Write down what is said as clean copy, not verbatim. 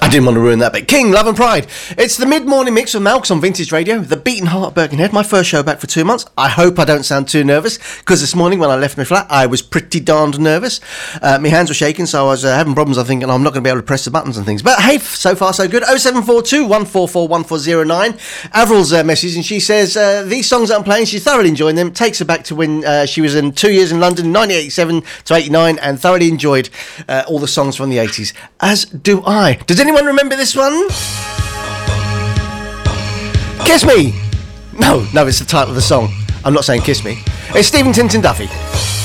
didn't want to ruin that bit. King, Love and Pride. It's the mid-morning mix with Malks on Vintage Radio, the beating heart of Birkenhead, my first show back for 2 months. I hope I don't sound too nervous, because this morning when I left my flat, I was pretty darned nervous. My hands were shaking, so I was having problems, I think, and I'm not going to be able to press the buttons and things. But hey, so far so good. 0742 144 1409. Avril's message, and she says, these songs that I'm playing, she's thoroughly enjoying them. Takes her back to when she was in 2 years in London, 1987 to 89, and thoroughly enjoyed all the songs from the 80s. As do I. Does anyone remember this one? Kiss Me! No, it's the title of the song. I'm not saying Kiss Me. It's Stephen Tintin Duffy.